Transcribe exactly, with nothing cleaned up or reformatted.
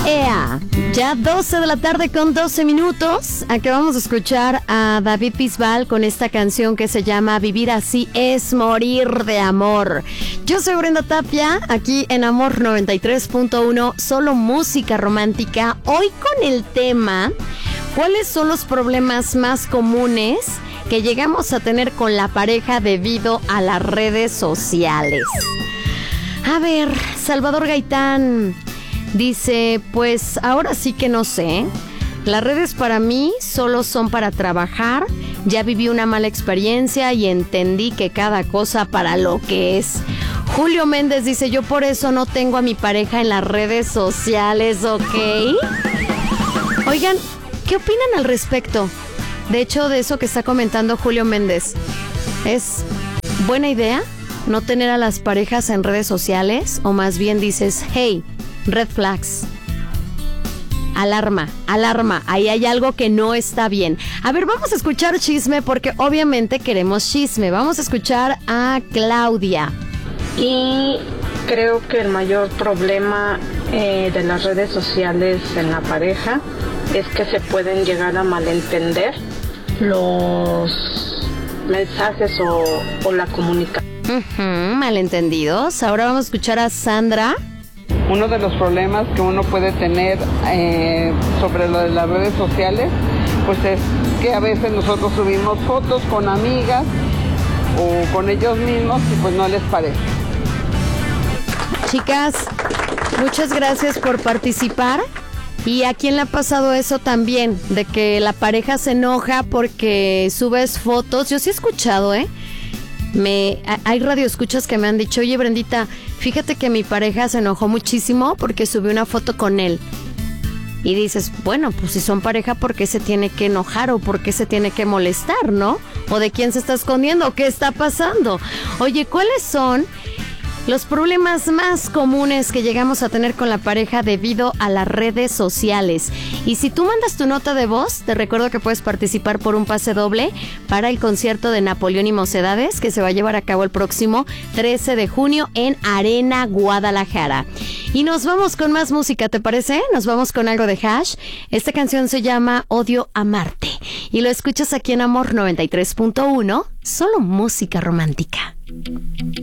Ea, ya doce de la tarde con doce minutos. Acabamos de escuchar a David Bisbal con esta canción que se llama Vivir así es morir de amor. Yo soy Brenda Tapia, aquí en Amor noventa y tres punto uno, solo música romántica. Hoy con el tema, ¿cuáles son los problemas más comunes que llegamos a tener con la pareja debido a las redes sociales? A ver, Salvador Gaitán dice, pues ahora sí que no sé. Las redes para mí solo son para trabajar. Ya viví una mala experiencia y entendí que cada cosa para lo que es. Julio Méndez dice, yo por eso no tengo a mi pareja en las redes sociales, ¿ok? Oigan, ¿qué opinan al respecto? De hecho, de eso que está comentando Julio Méndez, ¿es buena idea no tener a las parejas en redes sociales? O más bien dices, hey, red flags, alarma, alarma, ahí hay algo que no está bien. A ver, vamos a escuchar chisme porque obviamente queremos chisme. Vamos a escuchar a Claudia. Y creo que el mayor problema eh, de las redes sociales en la pareja es que se pueden llegar a malentender los mensajes o, o la comunicación. Uh-huh, malentendidos. Ahora vamos a escuchar a Sandra. Uno de los problemas que uno puede tener eh, sobre lo de las redes sociales, pues es que a veces nosotros subimos fotos con amigas o con ellos mismos y pues no les parece. Chicas, muchas gracias por participar. ¿Y a quién le ha pasado eso también? De que la pareja se enoja porque subes fotos. Yo sí he escuchado, ¿eh? Me, hay radioescuchas que me han dicho, oye Brendita, fíjate que mi pareja se enojó muchísimo porque subí una foto con él. Y dices, bueno, pues si son pareja, ¿por qué se tiene que enojar o por qué se tiene que molestar, no? ¿O de quién se está escondiendo? ¿O qué está pasando? Oye, ¿cuáles son los problemas más comunes que llegamos a tener con la pareja debido a las redes sociales? Y si tú mandas tu nota de voz, te recuerdo que puedes participar por un pase doble para el concierto de Napoleón y Mocedades, que se va a llevar a cabo el próximo trece de junio en Arena Guadalajara. Y nos vamos con más música, ¿te parece? Nos vamos con algo de Hash. Esta canción se llama Odio Amarte y lo escuchas aquí en Amor noventa y tres punto uno, solo música romántica.